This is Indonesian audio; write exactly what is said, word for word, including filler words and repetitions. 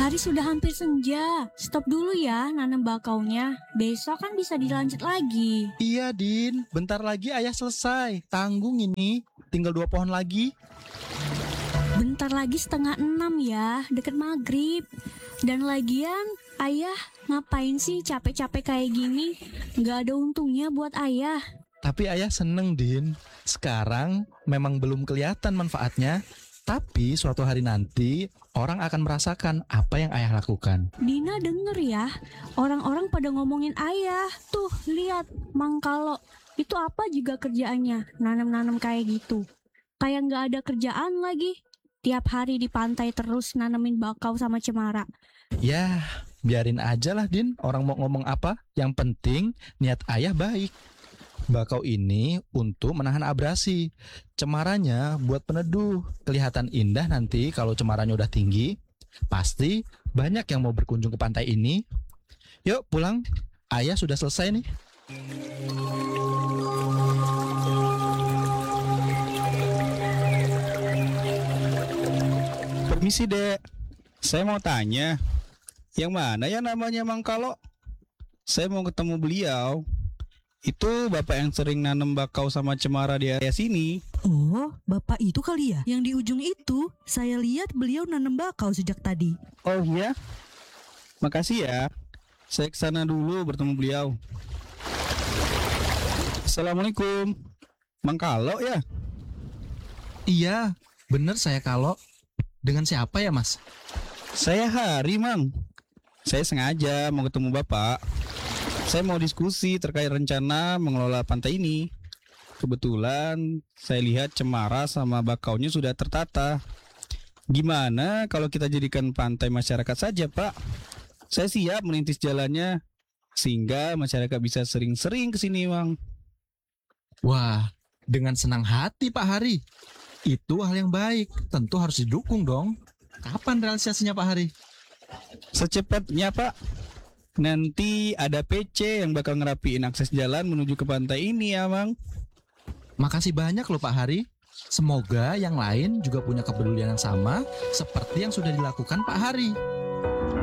Hari sudah hampir senja. Stop dulu ya nanam bakaunya. Besok kan bisa dilanjut lagi. Iya, Din. Bentar lagi ayah selesai. Tanggung ini. Tinggal dua pohon lagi. Bentar lagi setengah enam ya, deket maghrib. Dan lagian, ayah ngapain sih capek-capek kayak gini? Gak ada untungnya buat ayah. Tapi ayah seneng, Din. Sekarang memang belum kelihatan manfaatnya. Tapi suatu hari nanti orang akan merasakan apa yang ayah lakukan. Dina denger ya, orang-orang pada ngomongin ayah. Tuh, lihat, Mang Kalo. Itu apa juga kerjaannya, nanam-nanam kayak gitu. Kayak gak ada kerjaan lagi. Tiap hari di pantai terus nanemin bakau sama cemara. Ya, biarin aja lah, Din. Orang mau ngomong apa, yang penting niat ayah baik. Bakau ini untuk menahan abrasi. Cemaranya buat peneduh. Kelihatan indah nanti kalau cemaranya udah tinggi. Pasti banyak yang mau berkunjung ke pantai ini. Yuk pulang, ayah sudah selesai nih. Permisi, Dek. Saya mau tanya, yang mana ya namanya Mang Kalo? Saya mau ketemu beliau. Itu bapak yang sering nanam bakau sama cemara di area sini. Oh, bapak itu kali ya? Yang di ujung itu, saya lihat beliau nanam bakau sejak tadi. Oh iya? Makasih ya. Saya kesana dulu bertemu beliau. Assalamualaikum. Mang Kalo ya? Iya, bener saya Kalo. Dengan siapa ya, Mas? Saya Hari, Mang. Saya sengaja mau ketemu bapak. Saya mau diskusi terkait rencana mengelola pantai ini. Kebetulan saya lihat cemara sama bakaunya sudah tertata. Gimana kalau kita jadikan pantai masyarakat saja, Pak? Saya siap merintis jalannya sehingga masyarakat bisa sering-sering ke sini, Mang. Wah, dengan senang hati Pak Hari. Itu hal yang baik, tentu harus didukung dong. Kapan realisasinya Pak Hari? Secepatnya, Pak. Nanti ada P C yang bakal ngerapiin akses jalan menuju ke pantai ini ya, Mang. Makasih banyak loh Pak Hari. Semoga yang lain juga punya kepedulian yang sama seperti yang sudah dilakukan Pak Hari.